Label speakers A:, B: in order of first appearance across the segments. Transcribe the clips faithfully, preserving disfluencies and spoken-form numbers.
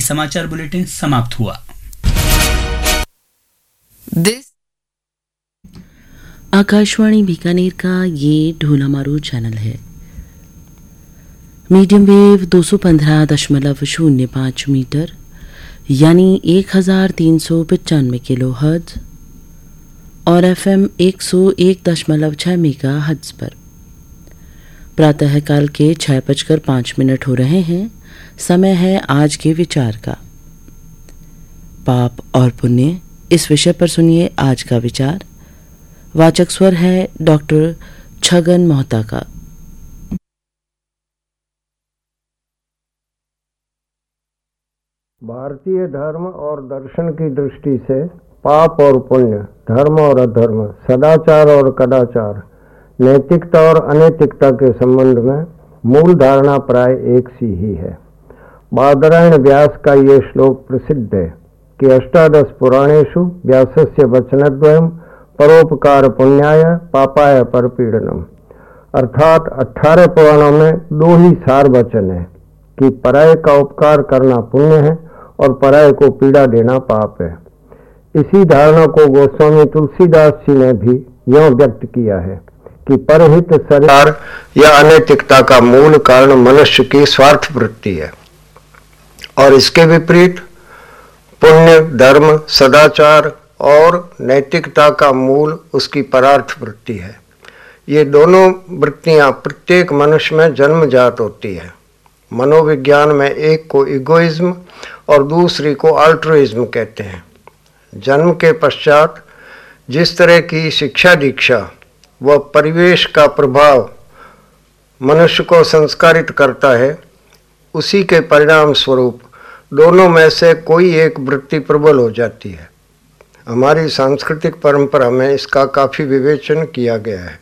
A: समाचार बुलेटिन समाप्त हुआ।
B: आकाशवाणी बीकानेर का ये ढोलामारू चैनल है। मीडियम वेव दो सौ पंद्रह दशमलव शून्य पाँच मीटर यानी एक हजार तीन सौ पचानवे किलो हर्ट्ज और एफ एम एक सौ एक दशमलव छः मेगा हर्ट्ज पर प्रातःकाल के छः बजकर पाँच मिनट हो रहे हैं। समय है आज के विचार का। पाप और पुण्य, इस विषय पर सुनिए आज का विचार। वाचक स्वर है डॉक्टर छगन मोहता का।
C: भारतीय धर्म और दर्शन की दृष्टि से पाप और पुण्य, धर्म और अधर्म, सदाचार और कदाचार, नैतिकता और अनैतिकता के संबंध में मूल धारणा प्राय एक सी ही है। बादरायण व्यास का ये श्लोक प्रसिद्ध है कि अष्टादश पुराणेषु व्यासस्य वचनद्वयम् परोपकार पुण्याय पापाय परपीडनम, अर्थात अठारह पुराणों में दो ही सार वचन है कि पराये का उपकार करना पुण्य है और पराये को पीड़ा देना पाप है। इसी धारणा को गोस्वामी तुलसीदास जी ने भी यों व्यक्त किया है कि परहित शरीर या अनैतिकता का मूल कारण मनुष्य की स्वार्थ वृत्ति है और इसके विपरीत पुण्य, धर्म, सदाचार और नैतिकता का मूल उसकी परार्थ वृत्ति है। ये दोनों वृत्तियां प्रत्येक मनुष्य में जन्मजात होती है। मनोविज्ञान में एक को इगोइज्म और दूसरी को अल्ट्रुइज्म कहते हैं। जन्म के पश्चात जिस तरह की शिक्षा दीक्षा व परिवेश का प्रभाव मनुष्य को संस्कारित करता है, उसी के परिणाम स्वरूप दोनों में से कोई एक वृत्ति प्रबल हो जाती है। हमारी सांस्कृतिक परंपरा में इसका काफ़ी विवेचन किया गया है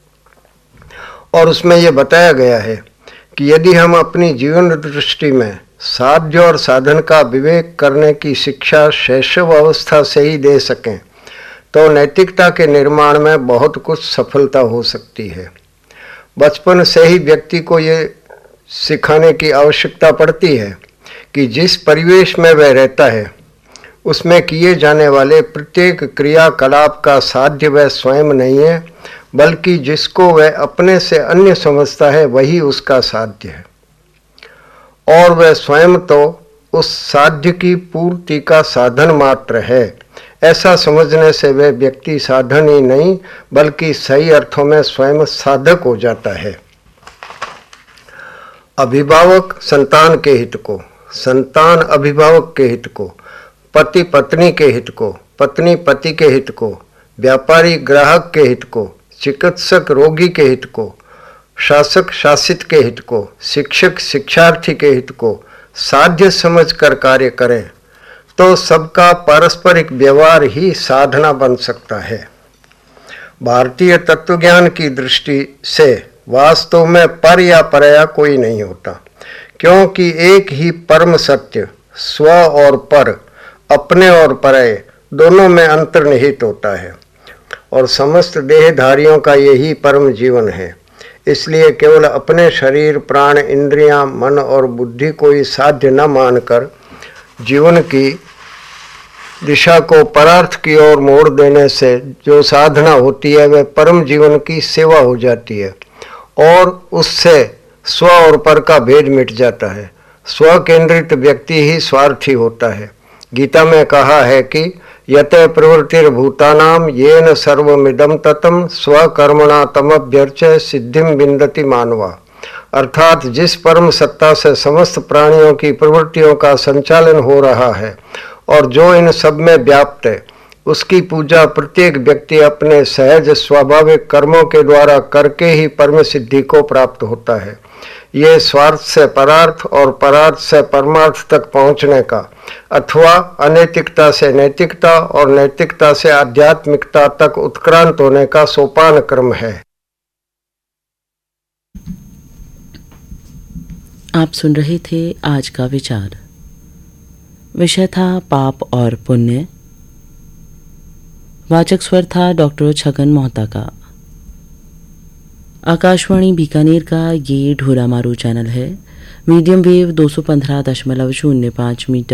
C: और उसमें यह बताया गया है कि यदि हम अपनी जीवन दृष्टि में साध्य और साधन का विवेक करने की शिक्षा शैशव अवस्था से ही दे सकें तो नैतिकता के निर्माण में बहुत कुछ सफलता हो सकती है। बचपन से ही व्यक्ति को ये सिखाने की आवश्यकता पड़ती है कि जिस परिवेश में वह रहता है उसमें किए जाने वाले प्रत्येक क्रियाकलाप का साध्य वह स्वयं नहीं है, बल्कि जिसको वह अपने से अन्य समझता है वही उसका साध्य है और वह स्वयं तो उस साध्य की पूर्ति का साधन मात्र है। ऐसा समझने से वह व्यक्ति साधन ही नहीं बल्कि सही अर्थों में स्वयं साधक हो जाता है। अभिभावक संतान के हित को, संतान अभिभावक के हित को, पति पत्नी के हित को, पत्नी पति के हित को, व्यापारी ग्राहक के हित को, चिकित्सक रोगी के हित को, शासक शासित के हित को, शिक्षक शिक्षार्थी के हित को साध्य समझकर कार्य करें तो सबका पारस्परिक व्यवहार ही साधना बन सकता है। भारतीय तत्वज्ञान की दृष्टि से वास्तव में पर या पराया कोई नहीं होता, क्योंकि एक ही परम सत्य स्व और पर, अपने और पराये दोनों में अंतर्निहित होता है और समस्त देहधारियों का यही परम जीवन है। इसलिए केवल अपने शरीर, प्राण, इंद्रियां, मन और बुद्धि को ही साध्य न मानकर जीवन की दिशा को परार्थ की ओर मोड़ देने से जो साधना होती है वह परम जीवन की सेवा हो जाती है और उससे स्व और पर का भेद मिट जाता है। स्व केंद्रित व्यक्ति ही स्वार्थी होता है। गीता में कहा है कि यते प्रवृत्तिर्भूतानां येन सर्वमिदं ततं स्वकर्मणा तमभ्यर्च्य सिद्धिं विन्दति मानवा, अर्थात जिस परम सत्ता से समस्त प्राणियों की प्रवृत्तियों का संचालन हो रहा है और जो इन सब में व्याप्त है, उसकी पूजा प्रत्येक व्यक्ति अपने सहज स्वाभाविक कर्मों के द्वारा करके ही परम सिद्धि को प्राप्त होता है। ये स्वार्थ से परार्थ और परार्थ से परमार्थ तक पहुंचने का अथवा अनैतिकता से नैतिकता और नैतिकता से आध्यात्मिकता तक उत्क्रांत होने का सोपान क्रम है।
B: आप सुन रहे थे आज का विचार। विषय था पाप और पुण्य। वाचक स्वर था डॉक्टर छगन मोहता का। आकाशवाणी बीकानेर का ये ढोलामारू चैनल है। मीडियम वेव दो सौ पंद्रह दशमलव शून्य पाँच मीटर